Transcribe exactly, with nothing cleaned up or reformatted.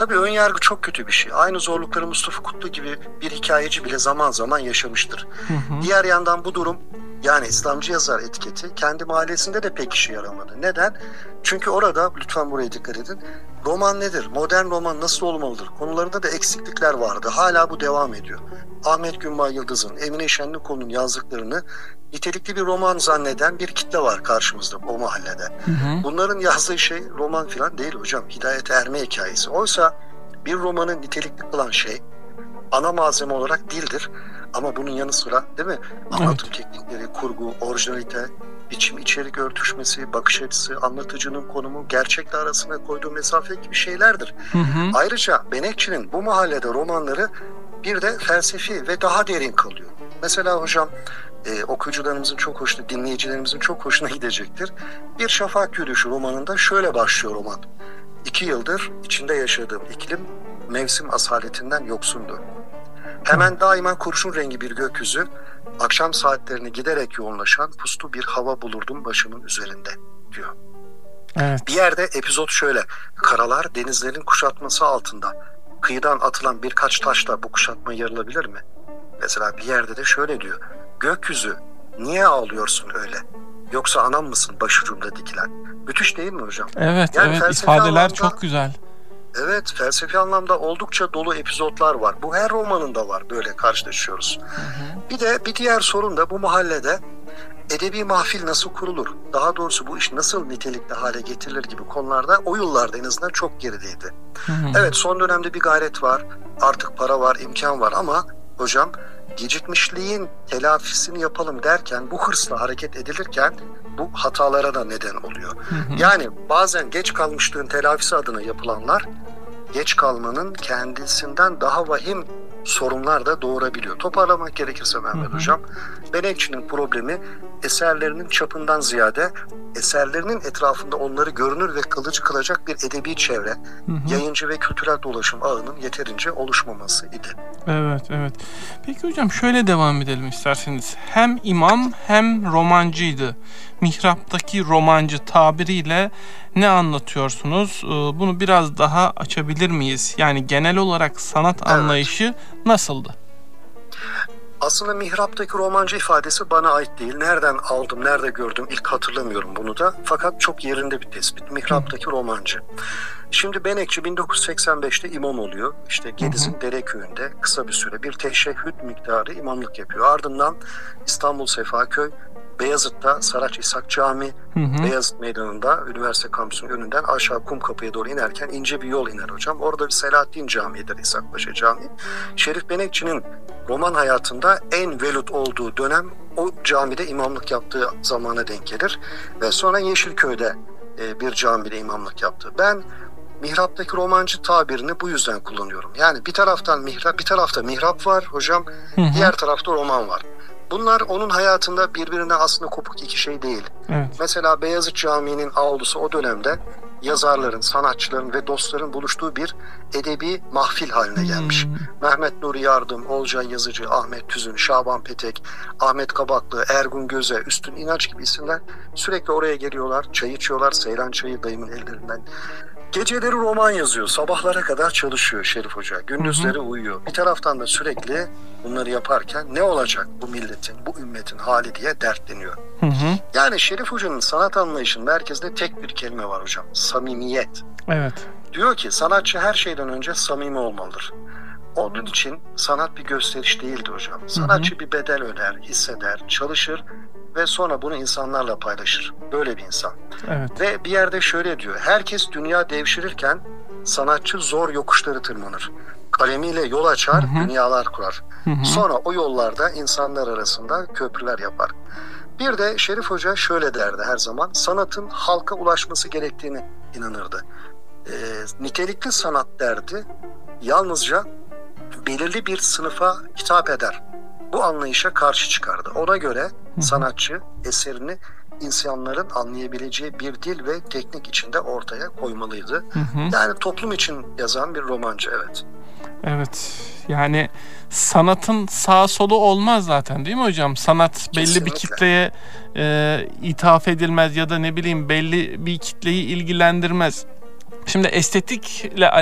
Tabii ön yargı çok kötü bir şey. Aynı zorlukları Mustafa Kutlu gibi bir hikayeci bile zaman zaman yaşamıştır. Hı hı. Diğer yandan bu durum, yani İslamcı yazar etiketi kendi mahallesinde de pek işe yaramadı. Neden? Çünkü orada, lütfen buraya dikkat edin, roman nedir, modern roman nasıl olmalıdır konularında da eksiklikler vardı. Hala bu devam ediyor. Ahmet Günbay Yıldız'ın, Emine Şenlikoğlu'nun yazdıklarını nitelikli bir roman zanneden bir kitle var karşımızda o mahallede. Hı hı. Bunların yazdığı şey roman falan değil hocam. Hidayete erme hikayesi. Oysa bir romanı nitelikli kılan şey ana malzeme olarak dildir. Ama bunun yanı sıra, değil mi? Anlatım Evet. teknikleri, kurgu, orijinalite, biçim, içerik örtüşmesi, bakış açısı, anlatıcının konumu, gerçekle arasına koyduğu mesafe gibi şeylerdir. Hı hı. Ayrıca Benekçi'nin bu mahallede romanları bir de felsefi ve daha derin kalıyor. Mesela hocam, e, okuyucularımızın çok hoşuna, dinleyicilerimizin çok hoşuna gidecektir. Bir Şafak Yürüyüşü romanında şöyle başlıyor roman. İki yıldır içinde yaşadığım iklim mevsim asaletinden yoksundu. Hemen daima kurşun rengi bir gökyüzü, akşam saatlerine giderek yoğunlaşan puslu bir hava bulurdum başımın üzerinde diyor. Evet. Bir yerde epizod şöyle: karalar denizlerin kuşatması altında. Kıyıdan atılan birkaç taşla bu kuşatma yarılabilir mi? Mesela bir yerde de şöyle diyor: gökyüzü, niye ağlıyorsun öyle? Yoksa anam mısın başucumda dikilen? Müthiş değil mi hocam? Evet, Yani evet. felsefi İfadeler anlamda- çok güzel. Evet, felsefi anlamda oldukça dolu epizotlar var. Bu her romanında var, böyle karşılaşıyoruz. Hı hı. Bir de bir diğer sorun da bu mahallede edebi mahfil nasıl kurulur? Daha doğrusu bu iş nasıl nitelikli hale getirilir gibi konularda o yıllarda en azından çok gerideydi. Hı hı. Evet, son dönemde bir gayret var. Artık para var, imkan var ama hocam, gecikmişliğin telafisini yapalım derken, bu hırsla hareket edilirken bu hatalara da neden oluyor. Hı hı. Yani bazen geç kalmışlığın telafisi adına yapılanlar geç kalmanın kendisinden daha vahim sorunlar da doğurabiliyor. Toparlamak gerekirse Mehmet Hı hı. Hocam, Benekçi'nin problemi eserlerinin çapından ziyade eserlerinin etrafında onları görünür ve kalıcı kılacak bir edebi çevre, Hı hı. yayıncı ve kültürel dolaşım ağının yeterince oluşmaması idi. Evet, evet. Peki hocam, şöyle devam edelim isterseniz. Hem imam hem romancıydı. Mihraptaki romancı tabiriyle ne anlatıyorsunuz? Ee, Bunu biraz daha açabilir miyiz? Yani genel olarak sanat Evet. anlayışı nasıldı? Aslında mihraptaki romancı ifadesi bana ait değil. Nereden aldım, nerede gördüm ilk hatırlamıyorum bunu da. Fakat çok yerinde bir tespit. Mihraptaki romancı. Şimdi Benekçi bin dokuz yüz seksen beşte imam oluyor. İşte Gediz'in Dereköy'ünde kısa bir süre bir teşehhüd miktarı imamlık yapıyor. Ardından İstanbul Sefaköy, Beyazıt'ta Saraç İshak Camii, Hı hı. Beyazıt Meydanı'nda üniversite kampüsünün önünden aşağı Kumkapı'ya doğru inerken ince bir yol iner hocam. Orada bir Selahattin Camii'dir, İshak Paşa Camii. Şerif Benekçi'nin roman hayatında en velut olduğu dönem o camide imamlık yaptığı zamana denk gelir. Ve sonra Yeşilköy'de e, bir camide imamlık yaptı. Ben mihraptaki romancı tabirini bu yüzden kullanıyorum. Yani bir taraftan mihrap, bir tarafta mihrap var hocam, Hı hı. diğer tarafta roman var. Bunlar onun hayatında birbirine aslında kopuk iki şey değil. Evet. Mesela Beyazıt Camii'nin avlusu o dönemde yazarların, sanatçıların ve dostların buluştuğu bir edebi mahfil haline gelmiş. Hmm. Mehmet Nuri Yardım, Olcay Yazıcı, Ahmet Tüzün, Şaban Petek, Ahmet Kabaklı, Ergun Göze, Üstün İnanç gibi isimler sürekli oraya geliyorlar, çay içiyorlar, Seyran çayı dayımın ellerinden. Geceleri roman yazıyor, sabahlara kadar çalışıyor Şerif Hoca, gündüzleri Hı hı. uyuyor. Bir taraftan da sürekli bunları yaparken ne olacak bu milletin, bu ümmetin hali diye dertleniyor. Hı hı. Yani Şerif Hoca'nın sanat anlayışının merkezinde tek bir kelime var hocam: samimiyet. Evet. Diyor ki sanatçı her şeyden önce samimi olmalıdır. Onun için sanat bir gösteriş değildi hocam. Sanatçı bir bedel öder, hisseder, çalışır ve sonra bunu insanlarla paylaşır. Böyle bir insan. Evet. Ve bir yerde şöyle diyor: herkes dünya devşirirken sanatçı zor yokuşları tırmanır. Kalemiyle yol açar, Hı hı. dünyalar kurar. Hı hı. Sonra o yollarda insanlar arasında köprüler yapar. Bir de Şerif Hoca şöyle derdi her zaman: sanatın halka ulaşması gerektiğini inanırdı. E, nitelikli sanat derdi yalnızca belirli bir sınıfa hitap eder. Bu anlayışa karşı çıkardı. Ona göre hı. sanatçı eserini insanların anlayabileceği bir dil ve teknik içinde ortaya koymalıydı. Hı hı. Yani toplum için yazan bir romancı, evet. Evet. Yani sanatın sağ solu olmaz zaten, değil mi hocam? Sanat belli bir Kesinlikle. kitleye e, ithaf edilmez ya da ne bileyim belli bir kitleyi ilgilendirmez. Şimdi estetikle